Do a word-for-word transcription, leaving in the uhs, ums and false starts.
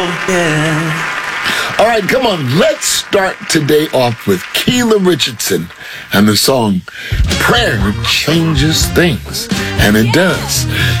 All right, come on. Let's start today off with Keela Richardson and the song Prayer Changes Things. And it does.